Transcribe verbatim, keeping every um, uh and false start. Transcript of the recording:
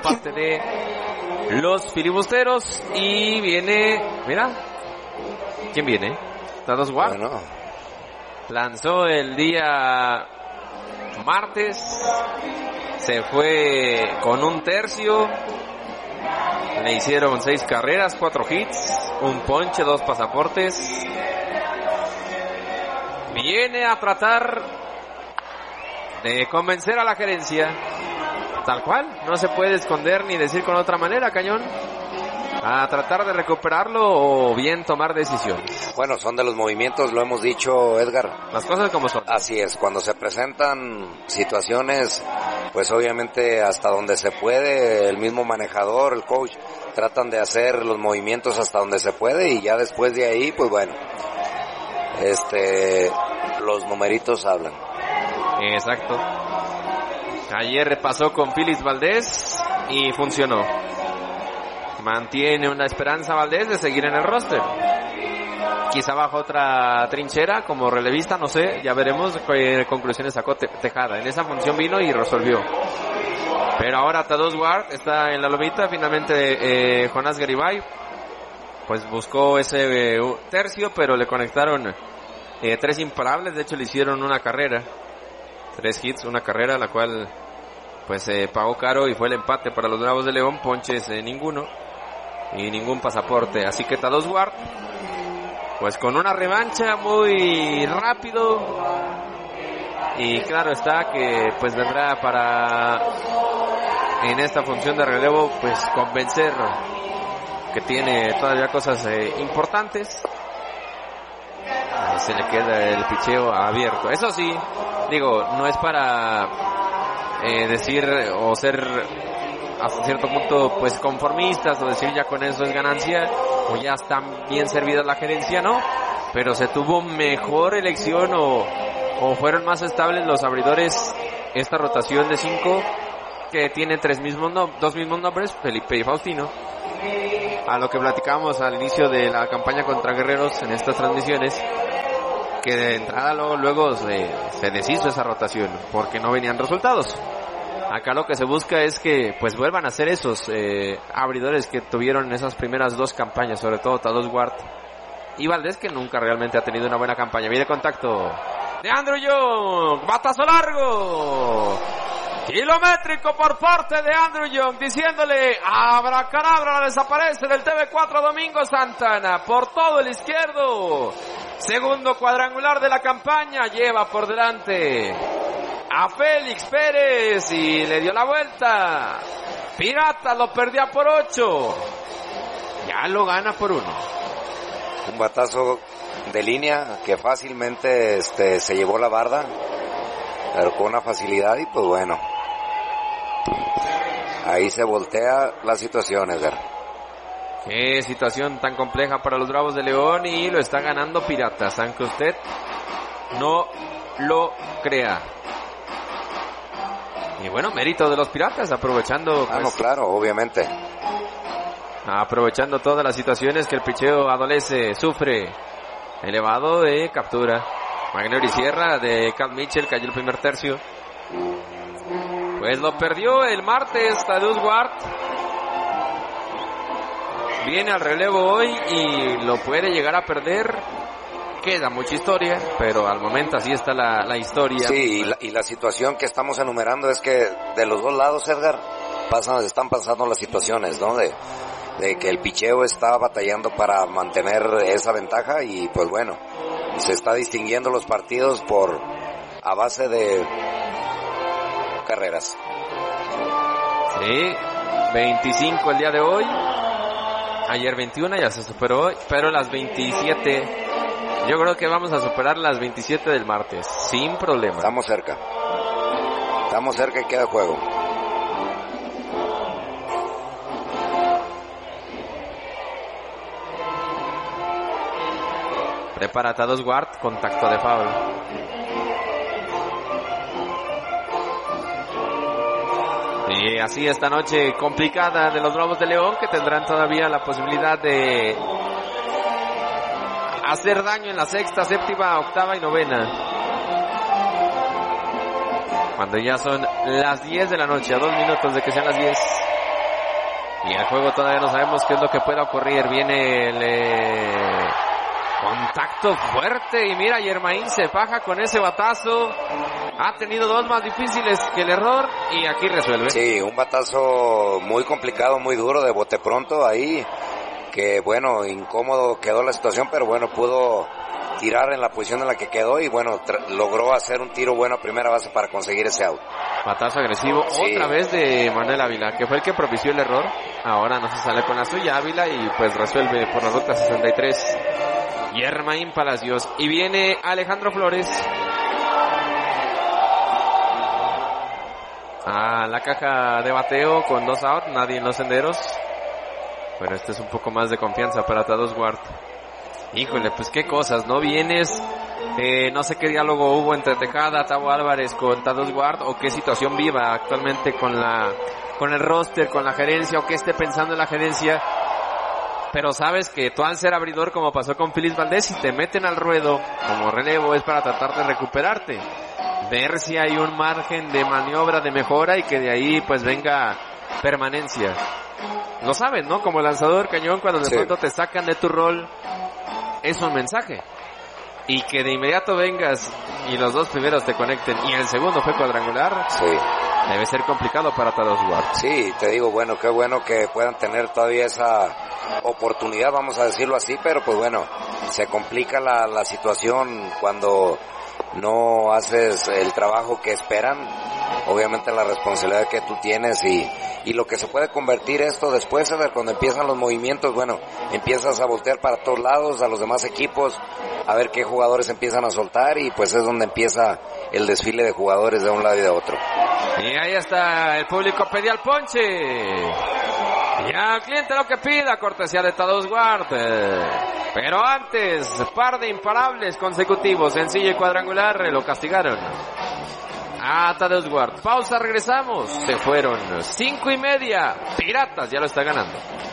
parte de los filibusteros. Y viene, mira, ¿quién viene? Tados Ward. Bueno. Lanzó el día martes, se fue con un tercio, le hicieron seis carreras, cuatro hits, un ponche, dos pasaportes. Viene a tratar de convencer a la gerencia, tal cual, no se puede esconder ni decir con otra manera, Cañón, a tratar de recuperarlo o bien tomar decisiones. Bueno, son de los movimientos, lo hemos dicho, Edgar. Las cosas como son. Así es, cuando se presentan situaciones, pues obviamente hasta donde se puede, el mismo manejador, el coach, tratan de hacer los movimientos hasta donde se puede y ya después de ahí, pues bueno, este, los numeritos hablan. Exacto. Ayer pasó con Félix Valdés y funcionó. Mantiene una esperanza Valdés de seguir en el roster. Quizá bajo otra trinchera como relevista, no sé, ya veremos qué conclusiones sacó Tejada. En esa función vino y resolvió. Pero ahora Tados Ward está en la lomita. Finalmente eh, Jonás Garibay pues buscó ese eh, tercio, pero le conectaron eh, tres imparables. De hecho le hicieron una carrera, tres hits, una carrera, la cual pues eh, pagó caro y fue el empate para los Bravos de León. Ponches eh, ninguno y ningún pasaporte. Así que Tados Ward pues con una revancha muy rápido, y claro está que pues vendrá para en esta función de relevo pues convencer que tiene todavía cosas eh, importantes. Ahí se le queda el picheo abierto. Eso sí, digo, no es para eh, decir o ser hasta cierto punto pues conformistas o decir ya con eso es ganancia o ya está bien servida la gerencia, no, pero se tuvo mejor elección o, o fueron más estables los abridores esta rotación de cinco que tiene tres mismos no, dos mismos nombres, Felipe y Faustino, a lo que platicábamos al inicio de la campaña contra Guerreros en estas transmisiones, que de entrada luego, luego se, se deshizo esa rotación porque no venían resultados. Acá lo que se busca es que pues vuelvan a ser esos eh, abridores que tuvieron en esas primeras dos campañas, sobre todo Tados Ward y Valdés, que nunca realmente ha tenido una buena campaña. Viene contacto de Andrew Young, batazo largo, kilométrico por parte de Andrew Young, diciéndole abracadabra, desaparece del T V cuatro Domingo Santana por todo el izquierdo. Segundo cuadrangular de la campaña, lleva por delante a Félix Pérez y le dio la vuelta. Pirata lo perdía por ocho, ya lo gana por uno. Un batazo de línea que fácilmente este, se llevó la barda, pero con una facilidad, y pues bueno, ahí se voltea la situación, Edgar. Qué situación tan compleja para los Bravos de León, y lo está ganando Piratas, aunque usted no lo crea. Y bueno, mérito de los Piratas, aprovechando pues, ah, no, claro, obviamente, aprovechando todas las situaciones que el picheo adolece, sufre. Elevado de captura. Magneuris Sierra de Cal Mitchell cayó el primer tercio. Pues lo perdió el martes Tados Ward. Viene al relevo hoy y lo puede llegar a perder. Queda mucha historia, pero al momento así está la, la historia. Sí, y la, y la situación que estamos enumerando es que de los dos lados, Edgar, pasan, están pasando las situaciones, ¿no? De, de que el picheo está batallando para mantener esa ventaja, y pues bueno, se está distinguiendo los partidos por a base de carreras. Sí, veinticinco el día de hoy. Ayer veintiuno, ya se superó hoy, pero las veintisiete, yo creo que vamos a superar las veintisiete del martes, sin problema. Estamos cerca. Estamos cerca y queda juego. Prepara Tados Ward, contacto de foul. Y así esta noche complicada de los Bravos de León, que tendrán todavía la posibilidad de hacer daño en la sexta, séptima, octava y novena. Cuando ya son las diez de la noche, a dos minutos de que sean las diez. Y el juego todavía no sabemos qué es lo que pueda ocurrir. Viene el eh, contacto fuerte y mira, Yermain se faja con ese batazo. Ha tenido dos más difíciles que el error y aquí resuelve. Sí, un batazo muy complicado, muy duro de bote pronto ahí. Que bueno, incómodo quedó la situación, pero bueno, pudo tirar en la posición en la que quedó y bueno, logró hacer un tiro bueno a primera base para conseguir ese out. Batazo agresivo, sí. Otra vez de Manuel Ávila, que fue el que propició el error. Ahora no se sale con la suya Ávila y pues resuelve por la ruta sesenta y tres. Yermain Palacios. Y viene Alejandro Flores a la caja de bateo con dos out, nadie en los senderos. Bueno, este es un poco más de confianza para Tados Ward. Híjole, pues qué cosas, ¿no? Vienes, eh, no sé qué diálogo hubo entre Tejada, Tavo Álvarez con Tados Ward, o qué situación viva actualmente con la, con el roster, con la gerencia, o qué esté pensando en la gerencia. Pero sabes que tú al ser abridor, como pasó con Félix Valdés, si te meten al ruedo como relevo es para tratar de recuperarte. Ver si hay un margen de maniobra, de mejora y que de ahí pues venga permanencia. Lo sabes, ¿no? Como lanzador cañón, cuando de sí. pronto te sacan de tu rol, es un mensaje. Y que de inmediato vengas y los dos primeros te conecten y el segundo fue cuadrangular, sí. debe ser complicado para Tados Ward. Sí, te digo, bueno, qué bueno que puedan tener todavía esa oportunidad, vamos a decirlo así, pero pues bueno, se complica la, la situación cuando no haces el trabajo que esperan. Obviamente la responsabilidad que tú tienes y, y lo que se puede convertir esto después, César, cuando empiezan los movimientos, bueno, empiezas a voltear para todos lados, a los demás equipos, a ver qué jugadores empiezan a soltar y pues es donde empieza el desfile de jugadores de un lado y de otro. Y ahí está, el público pedía el ponche. Ya el cliente lo que pida, cortesía de Tados Ward. Pero antes, par de imparables consecutivos, sencillo y cuadrangular, lo castigaron a Tados Ward. Pausa, regresamos. Se fueron cinco y media. Piratas ya lo está ganando.